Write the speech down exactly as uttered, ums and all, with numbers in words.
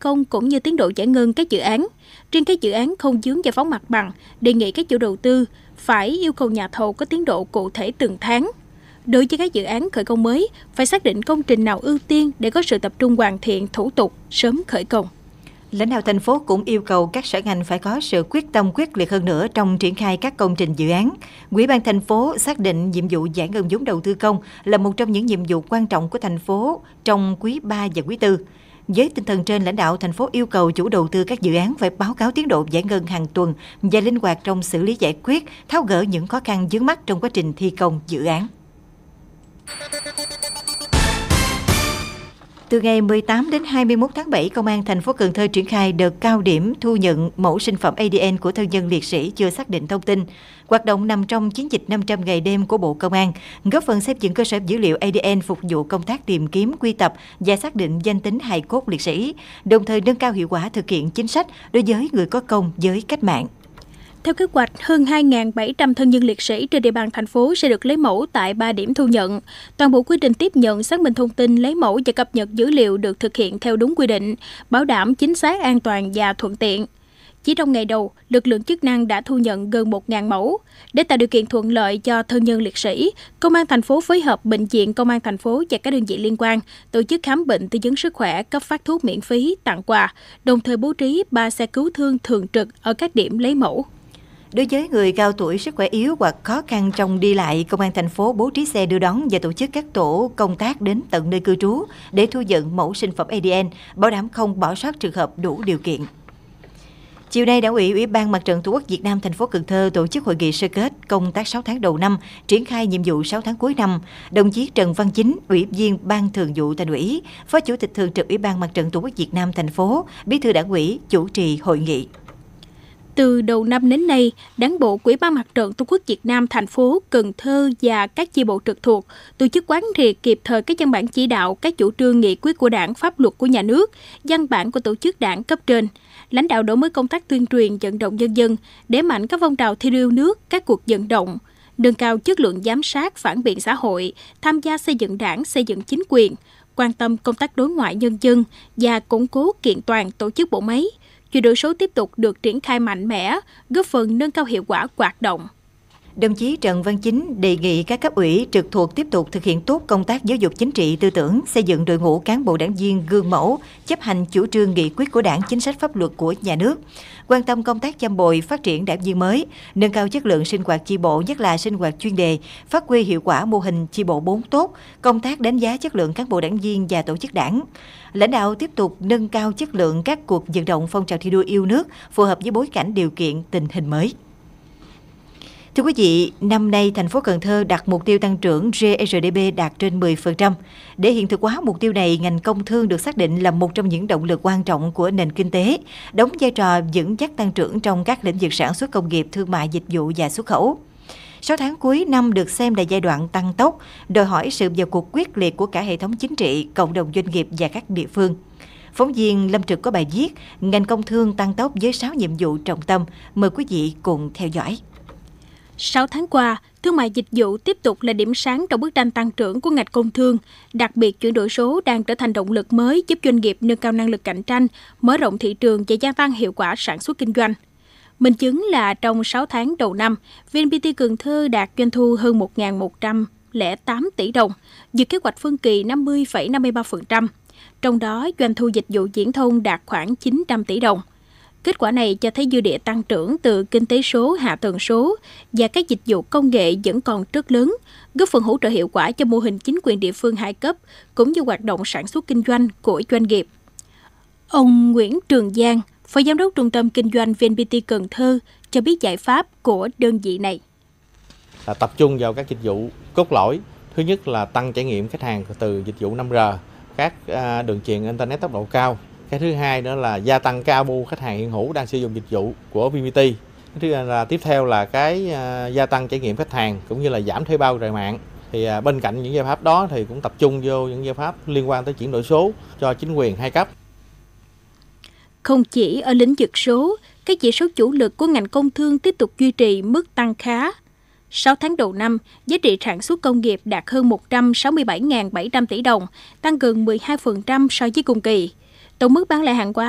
công cũng như tiến độ giải ngân các dự án. Riêng các dự án không vướng giải phóng mặt bằng, đề nghị các chủ đầu tư phải yêu cầu nhà thầu có tiến độ cụ thể từng tháng. Đối với các dự án khởi công mới, phải xác định công trình nào ưu tiên để có sự tập trung hoàn thiện thủ tục, sớm khởi công. Lãnh đạo thành phố cũng yêu cầu các sở ngành phải có sự quyết tâm quyết liệt hơn nữa trong triển khai các công trình dự án. Ủy ban thành phố xác định nhiệm vụ giải ngân vốn đầu tư công là một trong những nhiệm vụ quan trọng của thành phố trong quý ba và quý tư. Với tinh thần trên, lãnh đạo thành phố yêu cầu chủ đầu tư các dự án phải báo cáo tiến độ giải ngân hàng tuần và linh hoạt trong xử lý giải quyết, tháo gỡ những khó khăn vướng mắc trong quá trình thi công dự án. Từ ngày mười tám đến hai mươi mốt tháng bảy, Công an thành phố Cần Thơ triển khai đợt cao điểm thu nhận mẫu sinh phẩm a đê en của thân nhân liệt sĩ chưa xác định thông tin. Hoạt động nằm trong chiến dịch năm trăm ngày đêm của Bộ Công an, góp phần xây dựng cơ sở dữ liệu a đê en phục vụ công tác tìm kiếm, quy tập và xác định danh tính hài cốt liệt sĩ, đồng thời nâng cao hiệu quả thực hiện chính sách đối với người có công với cách mạng. Theo kế hoạch, hơn hai nghìn bảy trăm thân nhân liệt sĩ trên địa bàn thành phố sẽ được lấy mẫu tại ba điểm thu nhận. Toàn bộ quy trình tiếp nhận, xác minh thông tin, lấy mẫu và cập nhật dữ liệu được thực hiện theo đúng quy định, bảo đảm chính xác, an toàn và thuận tiện. Chỉ trong ngày đầu, lực lượng chức năng đã thu nhận gần một nghìn mẫu. Để tạo điều kiện thuận lợi cho thân nhân liệt sĩ, Công an thành phố phối hợp Bệnh viện Công an thành phố và các đơn vị liên quan tổ chức khám bệnh, tư vấn sức khỏe, cấp phát thuốc miễn phí, tặng quà, đồng thời bố trí ba xe cứu thương thường trực ở các điểm lấy mẫu. Đối với người cao tuổi, sức khỏe yếu hoặc khó khăn trong đi lại, Công an thành phố bố trí xe đưa đón và tổ chức các tổ công tác đến tận nơi cư trú để thu nhận mẫu sinh phẩm a đê en, bảo đảm không bỏ sót trường hợp đủ điều kiện. Chiều nay, Đảng ủy Ủy ban Mặt trận Tổ quốc Việt Nam thành phố Cần Thơ tổ chức hội nghị sơ kết công tác sáu tháng đầu năm, triển khai nhiệm vụ sáu tháng cuối năm. Đồng chí Trần Văn Chính, Ủy viên Ban Thường vụ Thành ủy, Phó Chủ tịch Thường trực Ủy ban Mặt trận Tổ quốc Việt Nam thành phố, Bí thư Đảng ủy chủ trì hội nghị. Từ đầu năm đến nay, Đảng bộ Ủy ban Mặt trận Tổ quốc Việt Nam thành phố Cần Thơ và các chi bộ trực thuộc tổ chức quán triệt kịp thời các văn bản chỉ đạo, các chủ trương nghị quyết của Đảng, pháp luật của nhà nước, văn bản của tổ chức đảng cấp trên. Lãnh đạo đổi mới công tác tuyên truyền, vận động nhân dân, đẩy mạnh các phong trào thi đua yêu nước, các cuộc vận động, nâng cao chất lượng giám sát, phản biện xã hội, tham gia xây dựng đảng, xây dựng chính quyền, quan tâm công tác đối ngoại nhân dân và củng cố kiện toàn tổ chức bộ máy. Chuyển đổi số tiếp tục được triển khai mạnh mẽ, góp phần nâng cao hiệu quả hoạt động. Đồng chí Trần Văn Chính đề nghị các cấp ủy trực thuộc tiếp tục thực hiện tốt công tác giáo dục chính trị tư tưởng, xây dựng đội ngũ cán bộ đảng viên gương mẫu, chấp hành chủ trương nghị quyết của Đảng, chính sách pháp luật của nhà nước, quan tâm công tác chăm bồi, phát triển đảng viên mới, nâng cao chất lượng sinh hoạt chi bộ, nhất là sinh hoạt chuyên đề, phát huy hiệu quả mô hình chi bộ bốn tốt, công tác đánh giá chất lượng cán bộ đảng viên và tổ chức đảng. Lãnh đạo tiếp tục nâng cao chất lượng các cuộc vận động phong trào thi đua yêu nước phù hợp với bối cảnh điều kiện tình hình mới. Thưa quý vị, năm nay thành phố Cần Thơ đặt mục tiêu tăng trưởng giê rờ đê pê đạt trên mười phần trăm. Để hiện thực hóa mục tiêu này, ngành công thương được xác định là một trong những động lực quan trọng của nền kinh tế, đóng vai trò dẫn dắt tăng trưởng trong các lĩnh vực sản xuất công nghiệp, thương mại, dịch vụ và xuất khẩu. sáu tháng cuối năm được xem là giai đoạn tăng tốc, đòi hỏi sự vào cuộc quyết liệt của cả hệ thống chính trị, cộng đồng doanh nghiệp và các địa phương. Phóng viên Lâm Trực có bài viết ngành công thương tăng tốc với sáu nhiệm vụ trọng tâm. Mời quý vị cùng theo dõi. sáu tháng qua, thương mại dịch vụ tiếp tục là điểm sáng trong bức tranh tăng trưởng của ngành công thương. Đặc biệt, chuyển đổi số đang trở thành động lực mới giúp doanh nghiệp nâng cao năng lực cạnh tranh, mở rộng thị trường và gia tăng hiệu quả sản xuất kinh doanh. Minh chứng là trong sáu tháng đầu năm, vê en pê tê Cần Thơ đạt doanh thu hơn một nghìn một trăm lẻ tám tỷ đồng, vượt kế hoạch phân kỳ năm mươi phẩy năm mươi ba phần trăm. Trong đó, doanh thu dịch vụ viễn thông đạt khoảng chín trăm tỷ đồng. Kết quả này cho thấy dư địa tăng trưởng từ kinh tế số, hạ tầng số và các dịch vụ công nghệ vẫn còn rất lớn, góp phần hỗ trợ hiệu quả cho mô hình chính quyền địa phương hai cấp cũng như hoạt động sản xuất kinh doanh của doanh nghiệp. Ông Nguyễn Trường Giang, Phó Giám đốc Trung tâm Kinh doanh vê en pê tê Cần Thơ cho biết giải pháp của đơn vị này. Là tập trung vào các dịch vụ cốt lõi. Thứ nhất là tăng trải nghiệm khách hàng từ dịch vụ năm G, các đường truyền Internet tốc độ cao. Cái thứ hai nữa là gia tăng cái a bê u khách hàng hiện hữu đang sử dụng dịch vụ của vê en pê tê. Cái thứ là tiếp theo là cái uh, gia tăng trải nghiệm khách hàng cũng như là giảm thuê bao rời mạng. Thì uh, bên cạnh những giải pháp đó thì cũng tập trung vô những giải pháp liên quan tới chuyển đổi số cho chính quyền hai cấp. Không chỉ ở lĩnh vực số, các chỉ số chủ lực của ngành công thương tiếp tục duy trì mức tăng khá. sáu tháng đầu năm, giá trị sản xuất công nghiệp đạt hơn một trăm sáu mươi bảy nghìn bảy trăm tỷ đồng, tăng gần mười hai phần trăm so với cùng kỳ. Tổng mức bán lẻ hàng hóa